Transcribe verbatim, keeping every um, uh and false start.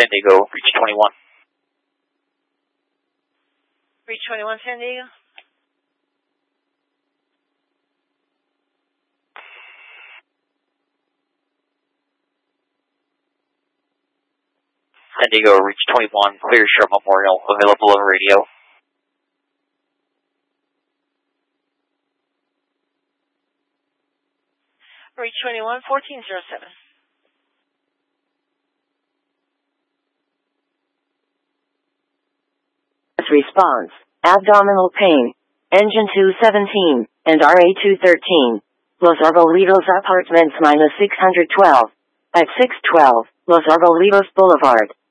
San Diego, reach twenty-one. Reach twenty-one, San Diego. San Diego, reach twenty-one, clear Sharp Memorial, available on radio. Reach twenty-one, fourteen oh seven. Response, abdominal pain, engine two seventeen, and R A two thirteen, Los Arbolitos Apartments minus six hundred twelve, at six twelve, Los Arbolitos Boulevard.